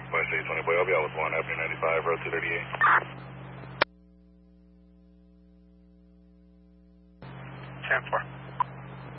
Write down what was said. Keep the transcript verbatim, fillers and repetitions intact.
West eight twenty, boy, I'll be out with one, Avenue ninety-five, road two thirty-eight. ten four.